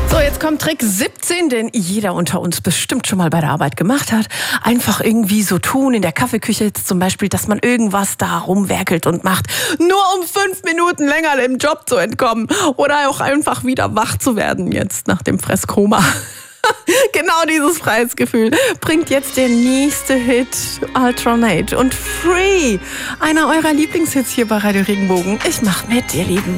So, jetzt kommt Trick 17, den jeder unter uns bestimmt schon mal bei der Arbeit gemacht hat. Einfach irgendwie so tun, in der Kaffeeküche jetzt zum Beispiel, dass man irgendwas da rumwerkelt und macht, nur um 5 Minuten länger im Job zu entkommen. Oder auch einfach wieder wach zu werden jetzt nach dem Fresskoma. Genau dieses Freiheitsgefühl bringt jetzt der nächste Hit, Ultranate und Free. Einer eurer Lieblingshits hier bei Radio Regenbogen. Ich mach mit, ihr Lieben.